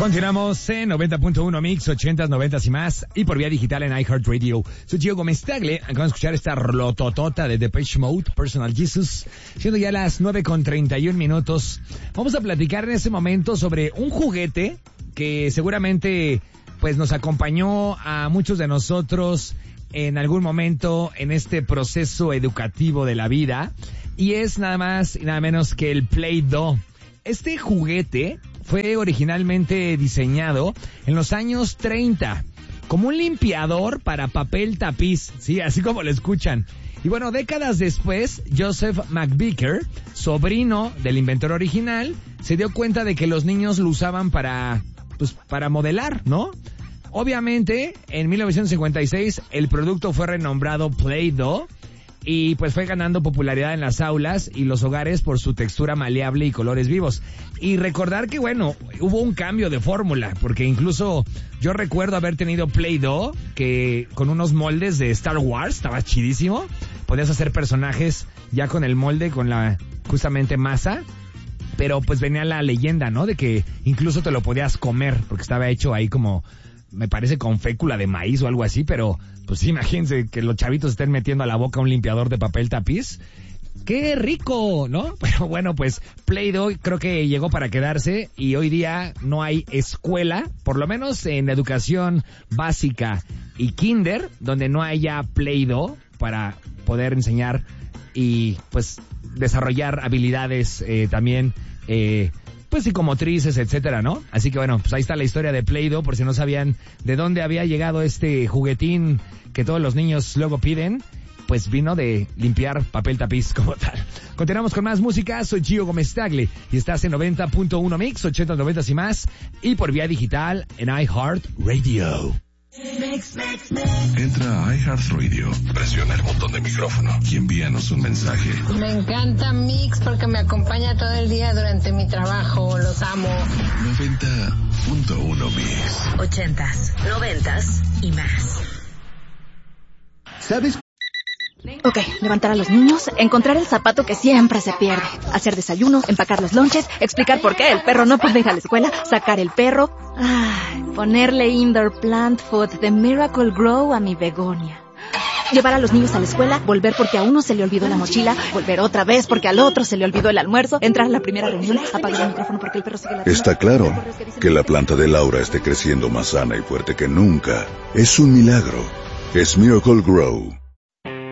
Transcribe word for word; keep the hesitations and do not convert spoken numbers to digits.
Continuamos en noventa punto uno Mix, ochentas, noventas y más, y por vía digital en iHeartRadio. Soy Gio Gómez Tagle, acabamos de escuchar esta rolototota de Depeche Mode, Personal Jesus, siendo ya las nueve con treinta y un minutos. Vamos a platicar en este momento sobre un juguete que seguramente pues nos acompañó a muchos de nosotros en algún momento en este proceso educativo de la vida, y es nada más y nada menos que el Play-Doh. Este juguete fue originalmente diseñado en los años treinta como un limpiador para papel tapiz, sí, así como lo escuchan. Y bueno, décadas después, Joseph McVicker, sobrino del inventor original, se dio cuenta de que los niños lo usaban para, pues, para modelar, ¿no? Obviamente, en mil novecientos cincuenta y seis, el producto fue renombrado Play-Doh, y pues fue ganando popularidad en las aulas y los hogares por su textura maleable y colores vivos. Y recordar que, bueno, hubo un cambio de fórmula, porque incluso yo recuerdo haber tenido Play-Doh, que con unos moldes de Star Wars, estaba chidísimo. Podías hacer personajes ya con el molde, con la justamente masa, pero pues venía la leyenda, ¿no? De que incluso te lo podías comer, porque estaba hecho ahí como, me parece, con fécula de maíz o algo así, pero pues imagínense que los chavitos estén metiendo a la boca un limpiador de papel tapiz. ¡Qué rico!, ¿no? Pero bueno, pues Play-Doh creo que llegó para quedarse, y hoy día no hay escuela, por lo menos en educación básica y kinder, donde no haya Play-Doh para poder enseñar y pues desarrollar habilidades eh, también eh, pues psicomotrices, etcétera, ¿no? Así que bueno, pues ahí está la historia de Play-Doh, por si no sabían de dónde había llegado este juguetín que todos los niños luego piden. Pues vino de limpiar papel tapiz como tal. Continuamos con más música. Soy Gio Gómez Tagle y estás en noventa punto uno Mix, ochenta, noventa y más, y por vía digital en iHeartRadio. Mix, mix, mix. Entra a iHeartRadio, presiona el botón de micrófono y envíanos un mensaje. Me encanta Mix porque me acompaña todo el día durante mi trabajo. Los amo. noventa punto uno Mix. Ochentas, noventas y más. ¿Sabes? Ok, levantar a los niños, encontrar el zapato que siempre se pierde, hacer desayuno, empacar los lonches, explicar por qué el perro no puede ir a la escuela, sacar el perro, ay, ponerle indoor plant food de Miracle Grow a mi begonia. Llevar a los niños a la escuela, volver porque a uno se le olvidó la mochila, volver otra vez porque al otro se le olvidó el almuerzo, entrar a la primera reunión, apagar el micrófono porque el perro sigue ladrando. Está claro que la planta de Laura esté creciendo más sana y fuerte que nunca. Es un milagro. Es Miracle Grow.